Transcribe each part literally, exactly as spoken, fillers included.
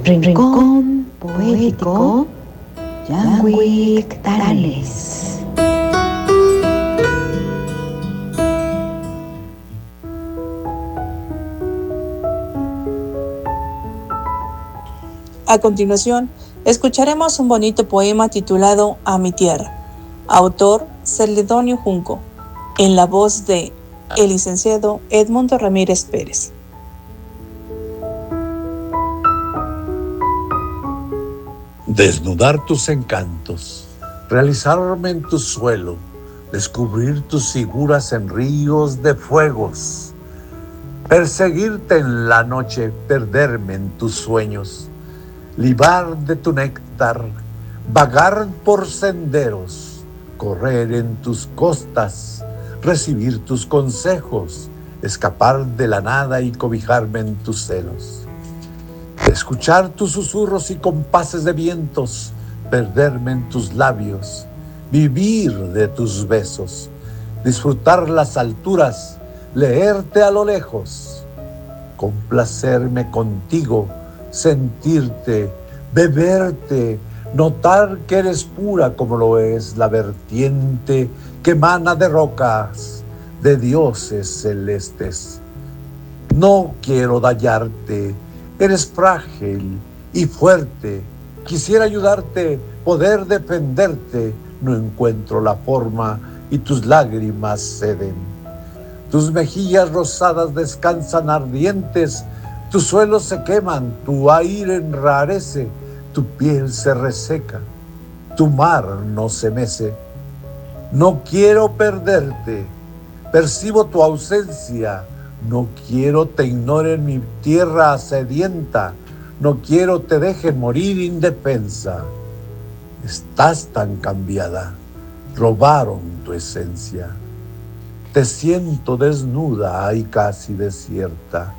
Rincón Poético Yanguic Tales. A continuación, escucharemos un bonito poema titulado A mi tierra, autor Celedonio Junco, en la voz de el licenciado Edmundo Ramírez Pérez. Desnudar tus encantos, realizarme en tu suelo, descubrir tus figuras en ríos de fuegos, perseguirte en la noche, perderme en tus sueños, libar de tu néctar, vagar por senderos, correr en tus costas, recibir tus consejos, escapar de la nada y cobijarme en tus celos. Escuchar tus susurros y compases de vientos, perderme en tus labios, vivir de tus besos, disfrutar las alturas, leerte a lo lejos, complacerme contigo, sentirte, beberte, notar que eres pura como lo es la vertiente que emana de rocas, de dioses celestes. No quiero dañarte, eres frágil y fuerte. Quisiera ayudarte, poder defenderte. No encuentro la forma y tus lágrimas ceden. Tus mejillas rosadas descansan ardientes. Tus suelos se queman, tu aire enrarece. Tu piel se reseca, tu mar no se mece. No quiero perderte, percibo tu ausencia. No quiero te ignoren mi tierra sedienta, no quiero te dejen morir indefensa. Estás tan cambiada, robaron tu esencia. Te siento desnuda y casi desierta.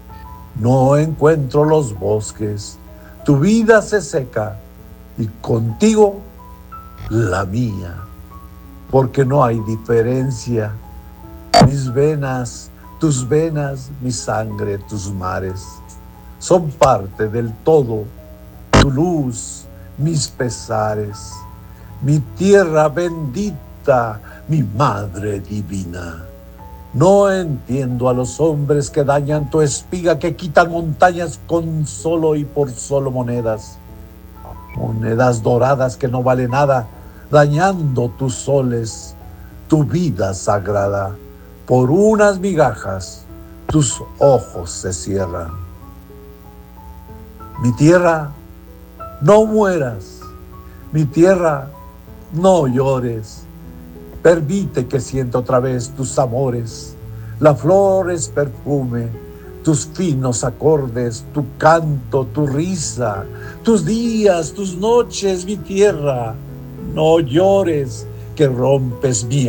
No encuentro los bosques, tu vida se seca y contigo la mía, porque no hay diferencia. Mis venas, tus venas, mi sangre, tus mares, son parte del todo, tu luz, mis pesares, mi tierra bendita, mi madre divina. No entiendo a los hombres que dañan tu espiga, que quitan montañas con solo y por solo monedas, monedas doradas que no valen nada, dañando tus soles, tu vida sagrada. Por unas migajas tus ojos se cierran. Mi tierra, no mueras. Mi tierra, no llores. Permite que sienta otra vez tus amores. La flor es perfume, tus finos acordes, tu canto, tu risa, tus días, tus noches, mi tierra. No llores, que rompes mi